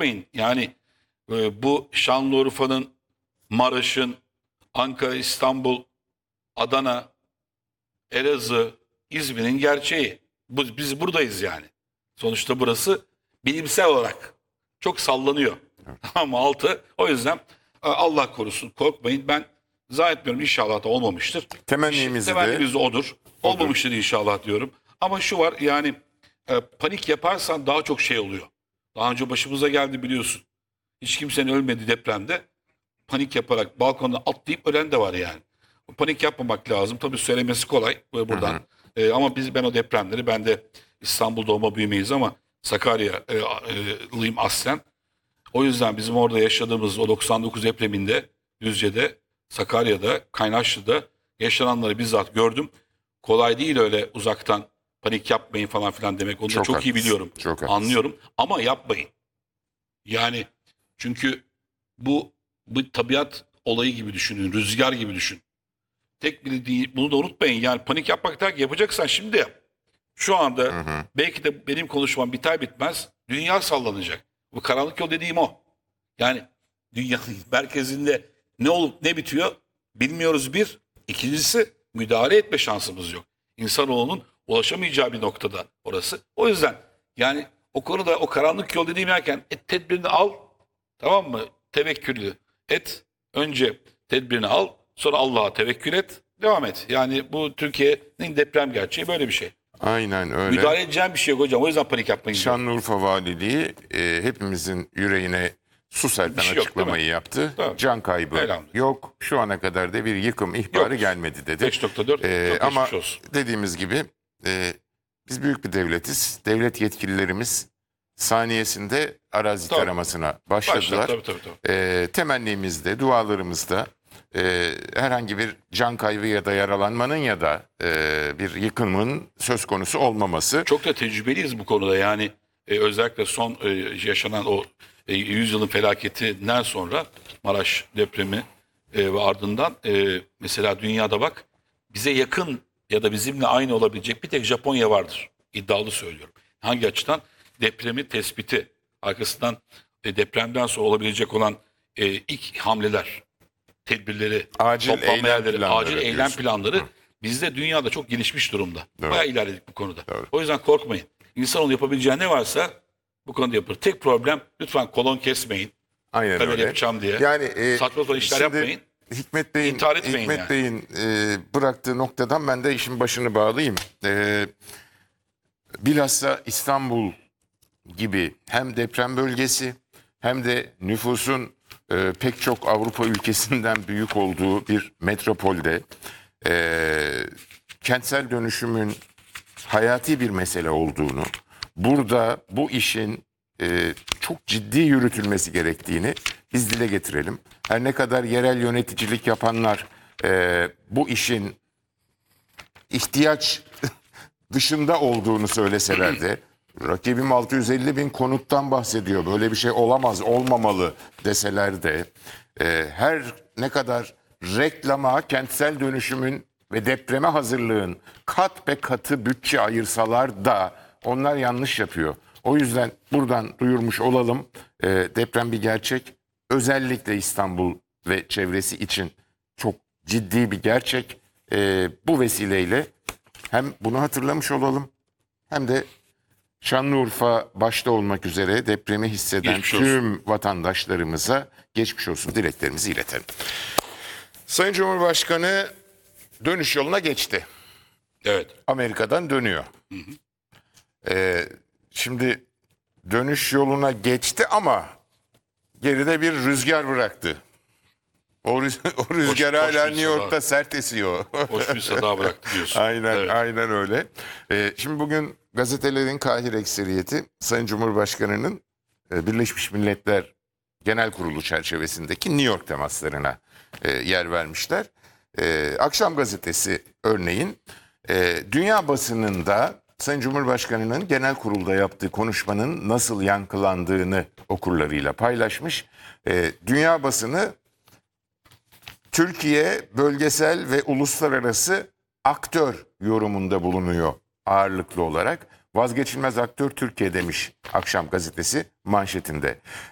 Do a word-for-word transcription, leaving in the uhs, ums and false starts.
bakmayın. Yani e, bu Şanlıurfa'nın, Maraş'ın, Ankara, İstanbul, Adana, Elazığ, İzmir'in gerçeği. Bu, biz buradayız yani. Sonuçta burası bilimsel olarak çok sallanıyor. Ama altı. O yüzden e, Allah korusun, korkmayın. Ben zannetmiyorum, inşallah da olmamıştır. Temennimiz de Temennimiz de odur. Olmamıştır inşallah diyorum. Ama şu var yani, e, panik yaparsan daha çok şey oluyor. Daha önce başımıza geldi biliyorsun. Hiç kimsenin ölmedi depremde. Panik yaparak balkondan atlayıp ölen de var yani. Panik yapmamak lazım. Tabii söylemesi kolay e, buradan. E, ama biz ben o depremleri, ben de İstanbul doğma büyümeyiz ama Sakarya'lıyım aslen. O yüzden bizim orada yaşadığımız o doksan dokuz depreminde Düzce'de, Sakarya'da, Kaynaşlı'da yaşananları bizzat gördüm. Kolay değil öyle uzaktan panik yapmayın falan filan demek. Onu da Çok çok iyi haklısın, biliyorum. çok haklısın. Anlıyorum ama yapmayın. Yani çünkü bu bu tabiat olayı gibi düşünün, rüzgar gibi düşün. Tek biri değil, bunu da unutmayın. Yani panik yapmak der ki, yapacaksan şimdi yap. Şu anda Hı hı. belki de benim konuşmam biter bitmez dünya sallanacak. Bu karanlık yol dediğim o. Yani dünyanın merkezinde ne olup ne bitiyor bilmiyoruz bir. İkincisi, müdahale etme şansımız yok. İnsanoğlunun ulaşamayacağı bir noktada orası. O yüzden yani o konuda, o karanlık yol dediğim yerken et tedbirini al, tamam mı? Tevekküllü et. Önce tedbirini al, sonra Allah'a tevekkül et. Devam et. Yani bu Türkiye'nin deprem gerçeği böyle bir şey. Aynen öyle. Müdahale edeceğim bir şey yok hocam. O yüzden panik yapmayın. diyorum. Şanlıurfa Valiliği e, hepimizin yüreğine su serpen Bir şey yok, değil açıklamayı mi? yaptı. Tamam. Can kaybı Elhamdülillah. yok. Şu ana kadar da bir yıkım ihbarı Yok. gelmedi dedi. beş nokta dört E, çok ama geçmiş olsun. dediğimiz gibi e, biz büyük bir devletiz. Devlet yetkililerimiz saniyesinde arazi Tabii. taramasına başladılar. Başla, tabii, tabii, tabii. E, temennimizde, dualarımızda e, herhangi bir can kaybı ya da yaralanmanın ya da e, bir yıkımın söz konusu olmaması. Çok da tecrübeliyiz bu konuda. Yani e, özellikle son e, yaşanan o e, yüzyılın felaketinden sonra Maraş depremi e, ve ardından e, mesela dünyada bak, bize yakın ya da bizimle aynı olabilecek bir tek Japonya vardır. İddialı söylüyorum. Hangi açıdan? Depremi tespiti, arkasından e, depremden sonra olabilecek olan e, ilk hamleler, tedbirleri, Acil toplanma eylem yerleri, planları acil eylem diyorsun. planları bizde dünyada çok gelişmiş durumda. Doğru. Bayağı ilerledik bu konuda. Doğru. O yüzden korkmayın. İnsanoğlu yapabileceği ne varsa bu konuda yapar. Tek problem, lütfen kolon kesmeyin. Aynen Ben öyle öyle. yapacağım diye. Yani e, Saçma sapan işler şimdi yapmayın. Hikmet Bey'in İntihar etmeyin Hikmet yani. Bey'in e, bıraktığı noktadan ben de işin başını bağlayayım. E, bilhassa İstanbul gibi hem deprem bölgesi hem de nüfusun e, pek çok Avrupa ülkesinden büyük olduğu bir metropolde e, kentsel dönüşümün hayati bir mesele olduğunu, burada bu işin e, çok ciddi yürütülmesi gerektiğini biz dile getirelim. Her ne kadar yerel yöneticilik yapanlar e, bu işin ihtiyaç dışında olduğunu söyleseler de, rakibim altı yüz elli bin konuttan bahsediyor, böyle bir şey olamaz, olmamalı deseler de, e, her ne kadar reklama, kentsel dönüşümün ve depreme hazırlığın kat be katı bütçe ayırsalar da onlar yanlış yapıyor. O yüzden buradan duyurmuş olalım, e, deprem bir gerçek, özellikle İstanbul ve çevresi için çok ciddi bir gerçek. E, bu vesileyle hem bunu hatırlamış olalım hem de Şanlıurfa başta olmak üzere depremi hisseden Geçmiş olsun. tüm vatandaşlarımıza geçmiş olsun dileklerimizi iletelim. Sayın Cumhurbaşkanı dönüş yoluna geçti. Evet. Amerika'dan dönüyor. Ee, şimdi dönüş yoluna geçti ama geride bir rüzgar bıraktı. O, rüz o rüzgar Hoş- hala hoş bir New York'ta sabah. sert esiyor. Hoş bir sada bıraktı diyorsun. Aynen, Evet. aynen öyle. Ee, şimdi bugün gazetelerin kahir ekseriyeti Sayın Cumhurbaşkanı'nın e, Birleşmiş Milletler Genel Kurulu çerçevesindeki New York temaslarına e, yer vermişler. E, Akşam gazetesi örneğin e, dünya basınında Sayın Cumhurbaşkanı'nın genel kurulda yaptığı konuşmanın nasıl yankılandığını okurlarıyla paylaşmış. E, dünya basını Türkiye bölgesel ve uluslararası aktör yorumunda bulunuyor ağırlıklı olarak. Vazgeçilmez aktör Türkiye demiş Akşam gazetesi manşetinde.